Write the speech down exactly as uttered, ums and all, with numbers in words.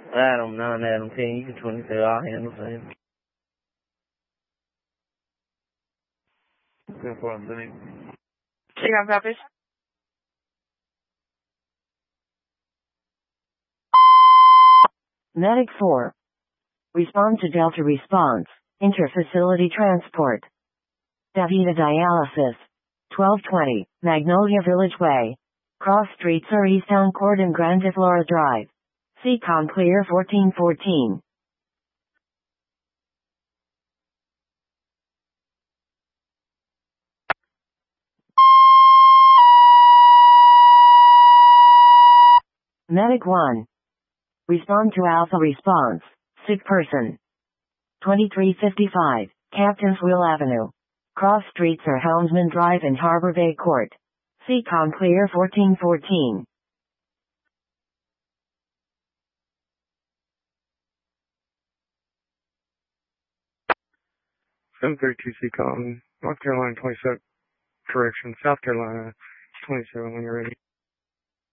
Adam, nine, Adam, ten, you can twenty-two, I'll handle Sam. ten four, I'm doing. Take off copies. Medic four. Respond to Delta response. Inter-facility transport. Davida Dialysis. twelve twenty, Magnolia Village Way. Cross Streets or Easttown Court and Grandiflora Drive. C COM clear fourteen fourteen. Medic one. Respond to Alpha response. Sick person. twenty-three fifty-five, Captain's Wheel Avenue. Cross Streets or Helmsman Drive and Harbor Bay Court. C COM clear fourteen fourteen. seven thirty-two C COM, North Carolina twenty-seven, correction, South Carolina twenty-seven when you're ready.